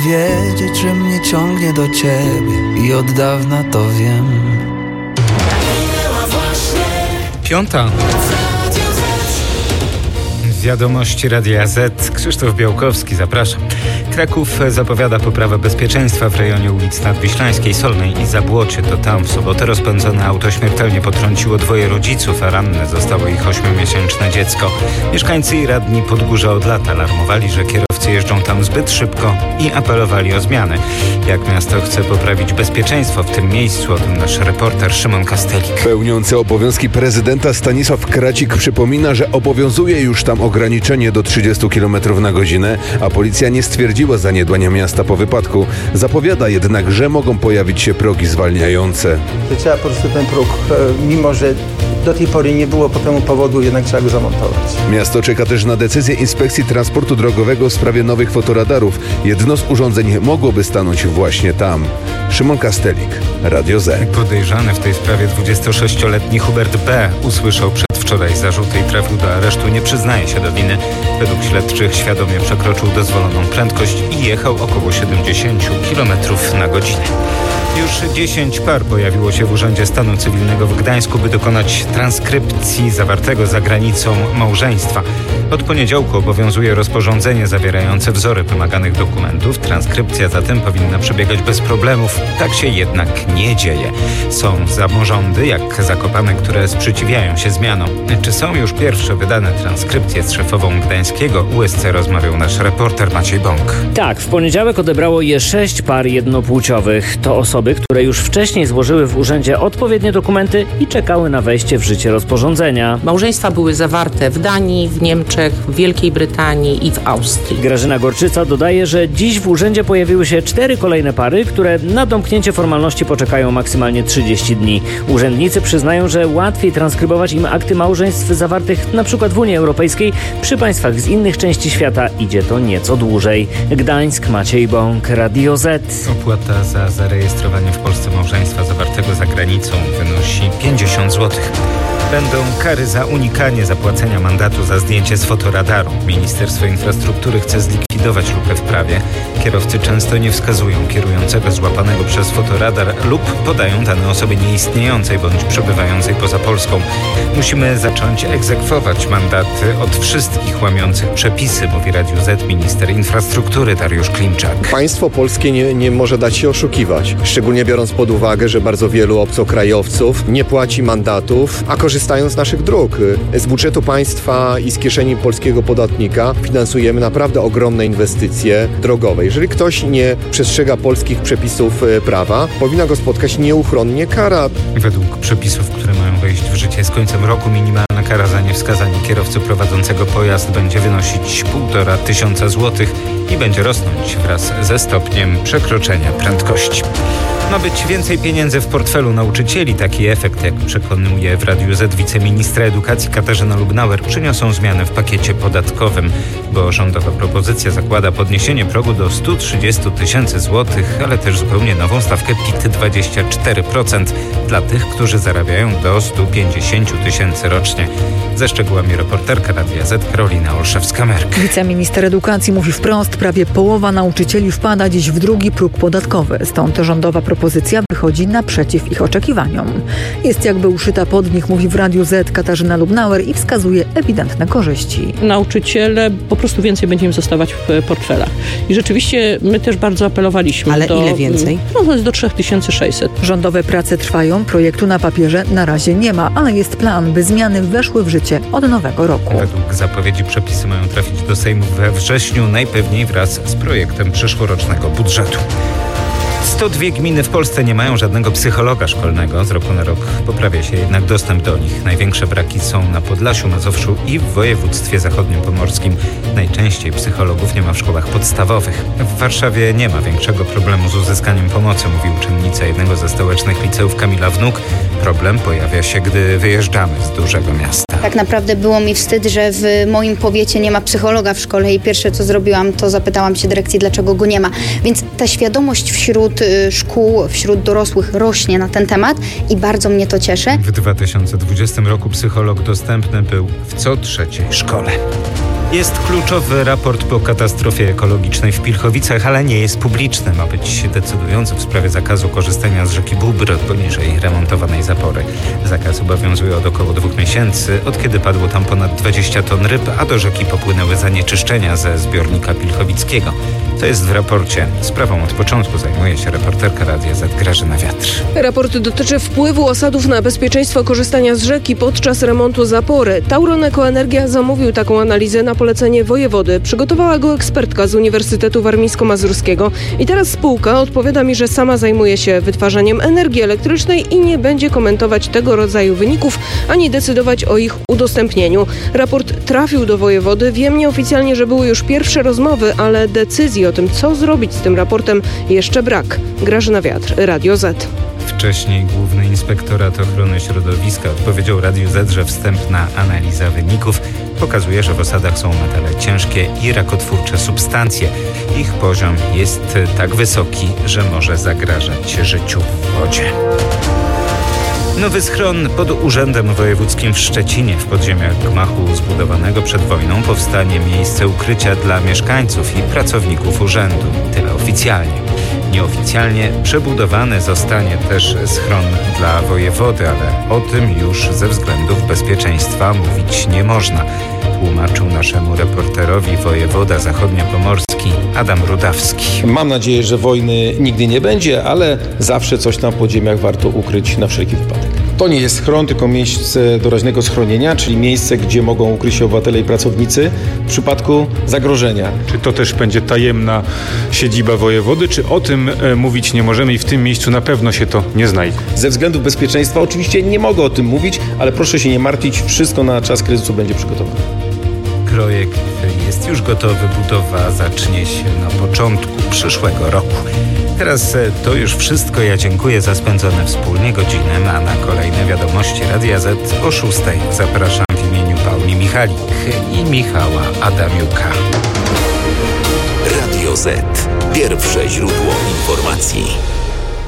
wiedzieć, że mnie ciągnie do ciebie i od dawna to wiem. Piąta. Wiadomości Radia Z. Krzysztof Białkowski, zapraszam. Kraków zapowiada poprawę bezpieczeństwa w rejonie ulic Nadwiślańskiej, Solnej i Zabłocie. To tam w sobotę rozpędzone auto śmiertelnie potrąciło 2 rodziców, a ranne zostało ich 8-miesięczne dziecko. Mieszkańcy i radni Podgórza od lat alarmowali, że kierowcy jeżdżą tam zbyt szybko i apelowali o zmiany. Jak miasto chce poprawić bezpieczeństwo w tym miejscu, o tym nasz reporter Szymon Kastelik. Pełniący obowiązki prezydenta Stanisław Kracik przypomina, że obowiązuje już tam ograniczenie do 30 km na godzinę, a policja nie stwierdziła zaniedbania miasta po wypadku. Zapowiada jednak, że mogą pojawić się progi zwalniające. Trzeba po prostu ten próg, mimo że do tej pory nie było po temu powodu, jednak trzeba go zamontować. Miasto czeka też na decyzję Inspekcji Transportu Drogowego w sprawie nowych fotoradarów. Jedno z urządzeń mogłoby stanąć właśnie tam. Szymon Kastelik, Radio Z. Podejrzany w tej sprawie 26-letni Hubert B. usłyszał przedwczoraj zarzuty i trafił do aresztu. Nie przyznaje się do winy. Według śledczych świadomie przekroczył dozwoloną prędkość i jechał około 70 km na godzinę. Już 10 par pojawiło się w Urzędzie Stanu Cywilnego w Gdańsku, by dokonać transkrypcji zawartego za granicą małżeństwa. Od poniedziałku obowiązuje rozporządzenie zawierające wzory wymaganych dokumentów. Transkrypcja zatem powinna przebiegać bez problemów. Tak się jednak nie dzieje. Są samorządy, jak Zakopane, które sprzeciwiają się zmianom. Czy są już pierwsze wydane transkrypcje z szefową gdańskiego USC rozmawiał nasz reporter Maciej Bąk. Tak, w poniedziałek odebrało je 6 par jednopłciowych. To osoby, które już wcześniej złożyły w urzędzie odpowiednie dokumenty i czekały na wejście w życie rozporządzenia. Małżeństwa były zawarte w Danii, w Niemczech, w Wielkiej Brytanii i w Austrii. Grażyna Gorczyca dodaje, że dziś w urzędzie pojawiły się 4 kolejne pary, które na domknięcie formalności poczekają maksymalnie 30 dni. Urzędnicy przyznają, że łatwiej transkrybować im akty małżeństw zawartych np. w Unii Europejskiej. Przy państwach z innych części świata idzie to nieco dłużej. Gdańsk, Maciej Bąk, Radio Z. Opłata za zarejestrowanie w Polsce małżeństwa zawartego za granicą wynosi 50 zł. Będą kary za unikanie zapłacenia mandatu za zdjęcie z fotoradaru. Ministerstwo Infrastruktury chce zlikwidować lukę w prawie. Kierowcy często nie wskazują kierującego złapanego przez fotoradar lub podają dane osoby nieistniejącej bądź przebywającej poza Polską. Musimy zacząć egzekwować mandaty od wszystkich łamiących przepisy, mówi Radiu Z minister infrastruktury Dariusz Klimczak. Państwo polskie nie może dać się oszukiwać. Szczególnie biorąc pod uwagę, że bardzo wielu obcokrajowców nie płaci mandatów, a korzystają z naszych dróg. Z budżetu państwa i z kieszeni polskiego podatnika finansujemy naprawdę ogromne inwestycje drogowe. Jeżeli ktoś nie przestrzega polskich przepisów prawa, powinna go spotkać nieuchronnie kara. Według przepisów, które mają wejść w życie z końcem roku, minimalna kara za niewskazanie kierowcy prowadzącego pojazd będzie wynosić 1500 zł i będzie rosnąć wraz ze stopniem przekroczenia prędkości. Ma być więcej pieniędzy w portfelu nauczycieli. Taki efekt, jak przekonuje w Radiu Z wiceministra edukacji Katarzyna Lubnauer, przyniosą zmiany w pakiecie podatkowym, bo rządowa propozycja zakłada podniesienie progu do 130 000 złotych, ale też zupełnie nową stawkę PIT 24% dla tych, którzy zarabiają do 150 000 rocznie. Ze szczegółami reporterka Radia Z Karolina Olszewska-Merk. Wiceminister edukacji mówi wprost, prawie połowa nauczycieli wpada dziś w drugi próg podatkowy. Stąd rządowa propozycja wychodzi naprzeciw ich oczekiwaniom. Jest jakby uszyta pod nich, mówi w Radiu Z Katarzyna Lubnauer i wskazuje ewidentne korzyści. Nauczyciele po prostu więcej będzie im zostawać w portfelach. I rzeczywiście my też bardzo apelowaliśmy. Ale ile więcej? No, do 3600. Rządowe prace trwają, projektu na papierze na razie nie ma, ale jest plan, by zmiany weszły w życie od nowego roku. Według zapowiedzi przepisy mają trafić do Sejmu we wrześniu, najpewniej wraz z projektem przyszłorocznego budżetu. 102 gminy w Polsce nie mają żadnego psychologa szkolnego. Z roku na rok poprawia się jednak dostęp do nich. Największe braki są na Podlasiu, Mazowszu i w województwie zachodniopomorskim. Najczęściej psychologów nie ma w szkołach podstawowych. W Warszawie nie ma większego problemu z uzyskaniem pomocy, mówi uczennica jednego ze stołecznych liceów Kamila Wnuk. Problem pojawia się, gdy wyjeżdżamy z dużego miasta. Tak naprawdę było mi wstyd, że w moim powiecie nie ma psychologa w szkole i pierwsze co zrobiłam, to zapytałam się dyrekcji, dlaczego go nie ma. Więc ta świadomość wśród szkół, wśród dorosłych rośnie na ten temat i bardzo mnie to cieszy. W 2020 roku psycholog dostępny był w co trzeciej szkole. Jest kluczowy raport po katastrofie ekologicznej w Pilchowicach, ale nie jest publiczny. Ma być decydujący w sprawie zakazu korzystania z rzeki Bóbr poniżej remontowanej zapory. Zakaz obowiązuje od około 2 miesięcy, od kiedy padło tam ponad 20 ton ryb, a do rzeki popłynęły zanieczyszczenia ze zbiornika pilchowickiego. Co jest w raporcie? Sprawą od początku zajmuje się reporterka Radia Z Grażyna Wiatr. Raport dotyczy wpływu osadów na bezpieczeństwo korzystania z rzeki podczas remontu zapory. Tauron Ekoenergia zamówił taką analizę na polecenie wojewody. Przygotowała go ekspertka z Uniwersytetu Warmińsko-Mazurskiego. I teraz spółka odpowiada mi, że sama zajmuje się wytwarzaniem energii elektrycznej i nie będzie komentować tego rodzaju wyników, ani decydować o ich udostępnieniu. Raport trafił do wojewody. Wiem nieoficjalnie, że były już pierwsze rozmowy, ale decyzji o tym, co zrobić z tym raportem, jeszcze brak. Grażyna Wiatr, Radio Z. Wcześniej Główny Inspektorat Ochrony Środowiska odpowiedział Radiu Z, że wstępna analiza wyników pokazuje, że w osadach są metale ciężkie i rakotwórcze substancje. Ich poziom jest tak wysoki, że może zagrażać życiu w wodzie. Nowy schron pod Urzędem Wojewódzkim w Szczecinie w podziemiach gmachu zbudowanego przed wojną powstanie miejsce ukrycia dla mieszkańców i pracowników urzędu. Tyle oficjalnie. Nieoficjalnie przebudowany zostanie też schron dla wojewody, ale o tym już ze względów bezpieczeństwa mówić nie można. Tłumaczył naszemu reporterowi wojewoda zachodniopomorski Adam Rudawski. Mam nadzieję, że wojny nigdy nie będzie, ale zawsze coś na podziemiach warto ukryć na wszelki wypadek. To nie jest schron, tylko miejsce doraźnego schronienia, czyli miejsce, gdzie mogą ukryć się obywatele i pracownicy w przypadku zagrożenia. Czy to też będzie tajemna siedziba wojewody, czy o tym mówić nie możemy i w tym miejscu na pewno się to nie znajdzie? Ze względów bezpieczeństwa oczywiście nie mogę o tym mówić, ale proszę się nie martwić, wszystko na czas kryzysu będzie przygotowane. Projekt jest już gotowy, budowa zacznie się na początku przyszłego roku. Teraz to już wszystko. Ja dziękuję za spędzone wspólnie godzinę, a na kolejne wiadomości Radia Z o 6:00 zapraszam w imieniu Pauli Michalik i Michała Adamiuka. Radio Z. Pierwsze źródło informacji.